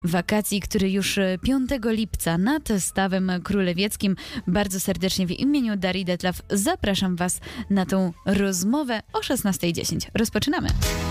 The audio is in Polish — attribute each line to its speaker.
Speaker 1: wakacji, który już 5 lipca nad Stawem Królewieckim. Bardzo serdecznie w imieniu Darii Detlaw zapraszam Was na tą rozmowę o 16:10. Rozpoczynamy.